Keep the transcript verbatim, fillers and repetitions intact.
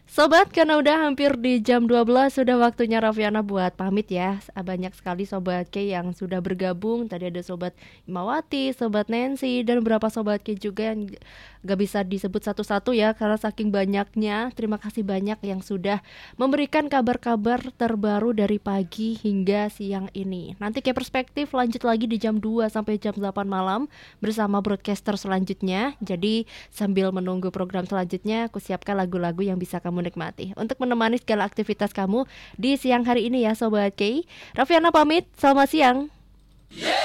Sobat, karena udah hampir di jam dua belas, sudah waktunya Raffiana buat pamit ya. Banyak sekali Sobat K yang sudah bergabung. Tadi ada Sobat Imawati, Sobat Nancy, dan beberapa Sobat K juga yang gak bisa disebut satu-satu ya, karena saking banyaknya. Terima kasih banyak yang sudah memberikan kabar-kabar terbaru dari pagi hingga siang ini. Nanti K Perspektif lanjut lagi di jam dua sampai jam delapan malam bersama broadcaster selanjutnya. Jadi sambil menunggu program selanjutnya, aku siapkan lagu-lagu yang bisa kamu nikmati untuk menemani segala aktivitas kamu di siang hari ini ya Sobat K. Raffiana pamit, selamat siang.